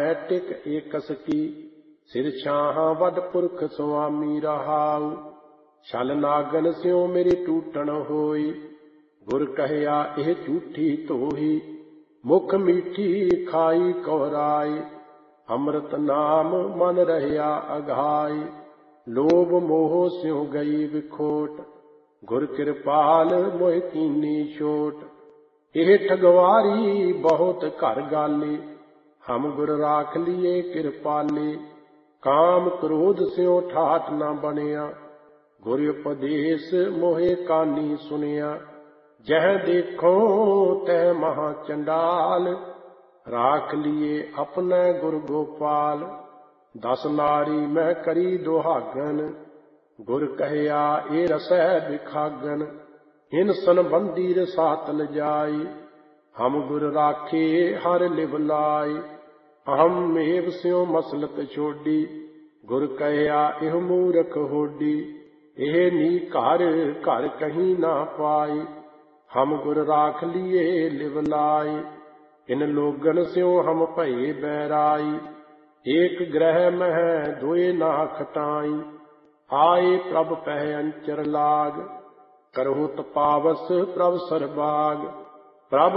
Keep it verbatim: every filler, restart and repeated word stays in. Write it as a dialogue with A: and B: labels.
A: टिक एकस की। सिर छाह वड पुरख स्वामी रहाऊ। छल नागन स्यों मेरी टूटन होई। गुर कहया एह झूठी तोही। मुख मीठी खाई कौराई। अमृत नाम मन रहया अघाई। लोभ मोह स्यों गई विखोट। गुर कृपाल मोह कीनी छोट। एह ठगवारी बहुत घर गाली। हम गुर राख लिये कृपाली। काम क्रोध स्यों ठाठ न बनिया। गुर उपदेश मोहे कानी सुनिया। जह देखो तह महा चंडाल। राख लिये अपने गुर गोपाल। दस नारी मैं करी दुहागन। गुर कहया ए रसै बिखागन। इन संबंधी रसातल जाई। हम गुर राखे हर लिव लाई। अहम एव स्यों मसलत छोड़ी। गुर कहया एह मूरख होडी। एह नी घर घर कहीं ना पाई। हम गुर राख लिये लिव लाई। इन लोगन स्यों हम भये बैराई। एक ग्रह मह दोए ना खटाई। आए प्रभ पह अंचर लाग। करहु तपावस प्रभ सरबाग। प्रभ